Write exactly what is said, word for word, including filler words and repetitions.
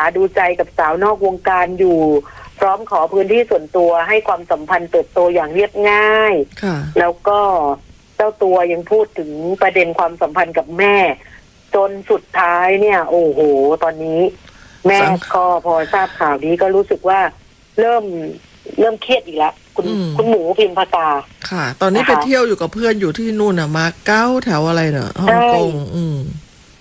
ดูใจกับสาวนอกวงการอยู่พร้อมขอพื้นที่ส่วนตัวให้ความสัมพันธ์เติบโตอย่างเรียบง่ายแล้วก็เจ้าตัวยังพูดถึงประเด็นความสัมพันธ์กับแม่จนสุดท้ายเนี่ยโอ้โหตอนนี้แม่ก็พอทราบข่าวนี้ก็รู้สึกว่าเริ่มเริ่มเครียดอีกแล้วคุณคุณหมูพิมพากาค่ะตอนนี้ไปเที่ยวอยู่กับเพื่อนอยู่ที่นู่นอ่ะมาเก๊าแถวอะไรเนอะฮ่องกงอืม